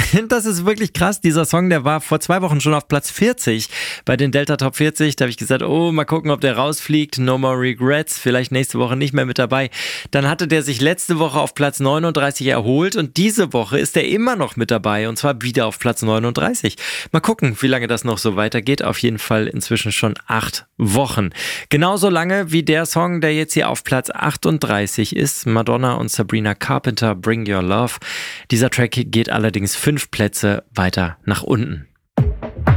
Das ist wirklich krass. Dieser Song, der war vor 2 Wochen schon auf Platz 40 bei den Delta Top 40. Da habe ich gesagt, oh, mal gucken, ob der rausfliegt. No more regrets. Vielleicht nächste Woche nicht mehr mit dabei. Dann hatte der sich letzte Woche auf Platz 39 erholt und diese Woche ist er immer noch mit dabei und zwar wieder auf Platz 39. Mal gucken, wie lange das noch so weitergeht. Auf jeden Fall inzwischen schon 8 Wochen. Genauso lange wie der Song, der jetzt hier auf Platz 38 ist. Madonna und Sabrina Carpenter, Bring Your Love. Dieser Track geht allerdings 5 Plätze weiter nach unten.